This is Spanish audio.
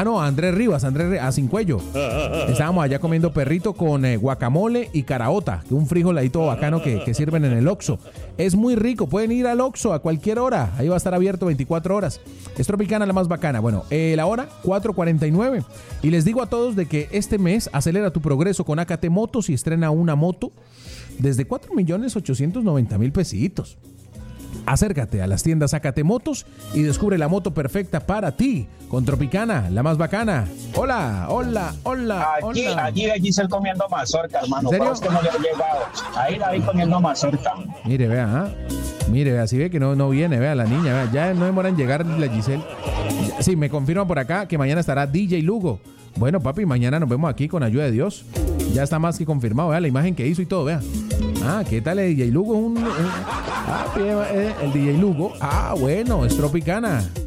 no, Andrés Rivas, a Cincuello. Estábamos allá comiendo perrito con guacamole y caraota, que es un frijoladito bacano que sirven en el Oxxo. Es muy rico, pueden ir al Oxxo a cualquier hora, ahí va a estar abierto 24 horas. Es Tropicana la más bacana. Bueno, la hora 4:49. Y les digo a todos de que este mes acelera tu progreso con AKT Motos y estrena una moto desde 4.890.000 pesitos. Acércate a las tiendas AKT Motos y descubre la moto perfecta para ti con Tropicana, la más bacana. Hola. Aquí de Giselle comiendo mazorca, hermano. ¿En serio? Pero es que no le ha llegado. Ahí la vi comiendo mazorca. Mire, vea, si ve que no viene, vea la niña, vea, ya no demora en llegar la Giselle. Sí, me confirman por acá que mañana estará DJ Lugo. Bueno, papi, mañana nos vemos aquí con ayuda de Dios. Ya está más que confirmado, vea la imagen que hizo y todo, vea. ¿Qué tal el DJ Lugo? El DJ Lugo. Bueno, es Tropicana.